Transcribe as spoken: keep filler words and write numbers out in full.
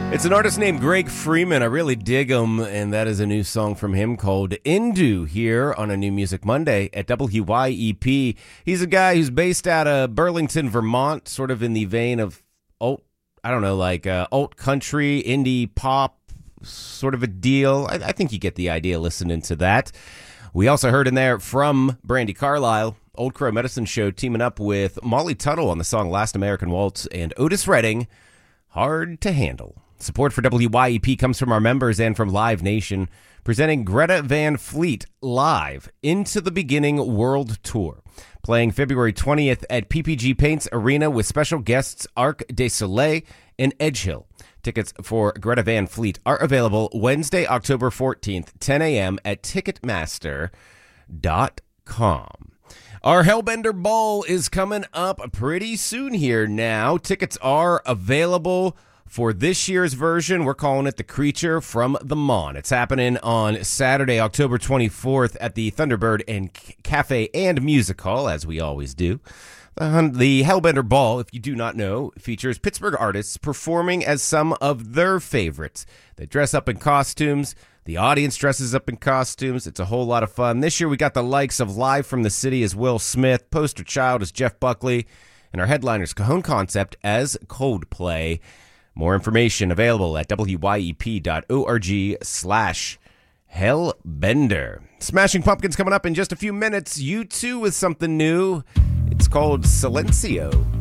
It's an artist named Greg Freeman. I really dig him, and that is a new song from him called Indu here on a New Music Monday at W Y E P. He's a guy who's based out of Burlington, Vermont, sort of in the vein of alt, I don't know, like uh, alt country, indie pop, sort of a deal. I, I think you get the idea listening to that. We also heard in there from Brandi Carlile, Old Crow Medicine Show, teaming up with Molly Tuttle on the song Last American Waltz, and Otis Redding, Hard to Handle. Support for W Y E P comes from our members and from Live Nation, presenting Greta Van Fleet live Into the Beginning World Tour, playing February twentieth at P P G Paints Arena with special guests Arc de Soleil and Edgehill. Tickets for Greta Van Fleet are available Wednesday, October fourteenth, ten a.m. at Ticketmaster dot com. Our Hellbender Ball is coming up pretty soon here now. Tickets are available for this year's version. We're calling it The Creature from the Mon. It's happening on Saturday, October twenty-fourth at the Thunderbird and Cafe and Music Hall, as we always do. The Hellbender Ball, if you do not know, features Pittsburgh artists performing as some of their favorites. They dress up in costumes. The audience dresses up in costumes. It's a whole lot of fun. This year we got the likes of Live from the City as Will Smith, Poster Child as Jeff Buckley, and our headliners Cajon Concept as Coldplay. More information available at wyep.org slash Hellbender. Smashing Pumpkins coming up in just a few minutes. You too with something new. It's called Silencio.